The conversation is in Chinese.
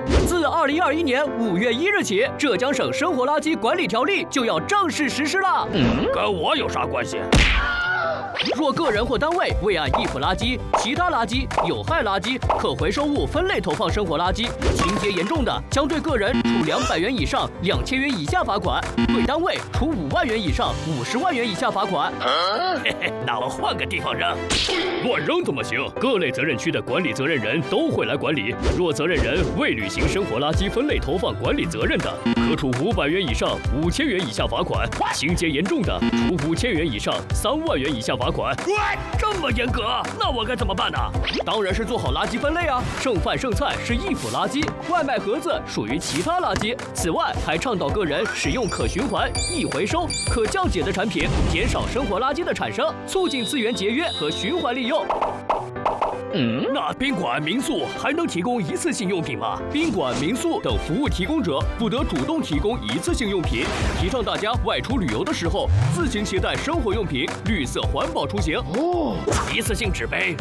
自2021年5月1日起，浙江省生活垃圾管理条例就要正式实施了。 跟我有啥关系？ 若个人或单位未按易腐垃圾、其他垃圾、有害垃圾、可回收物分类投放生活垃圾，情节严重的，将对个人处200元以上2000元以下罚款，对单位处5万元以上50万元以下罚款。 嘿嘿，那我换个地方扔。 乱扔怎么行？各类责任区的管理责任人都会来管理。若责任人未履行生活垃圾分类投放管理责任的，可处500元以上5000元以下罚款；情节严重的，处5000元以上3万元以下罚款。 这么严格，那我该怎么办呢？ 当然是做好垃圾分类啊！剩饭剩菜是易腐垃圾，外卖盒子属于其他垃圾。此外，还倡导个人使用可循环、易回收、可降解的产品，减少生活垃圾的产生，促进资源节约和循环利用。 那宾馆、民宿还能提供一次性用品吗？ 宾馆、民宿等服务提供者不得主动提供一次性用品，提倡大家外出旅游的时候自行携带生活用品，绿色环保出行。 一次性纸杯、